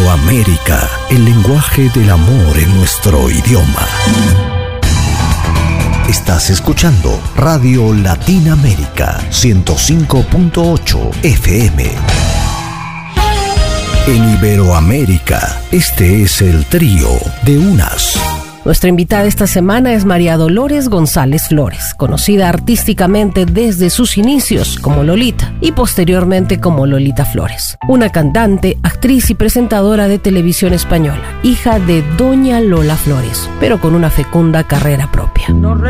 Iberoamérica, el lenguaje del amor en nuestro idioma. Estás escuchando Radio Latinoamérica 105.8 FM. En Iberoamérica, este es el trío de Unas. Nuestra invitada esta semana es María Dolores González Flores, conocida artísticamente desde sus inicios como Lolita y posteriormente como Lolita Flores. Una cantante, actriz y presentadora de televisión española, hija de Doña Lola Flores, pero con una fecunda carrera propia.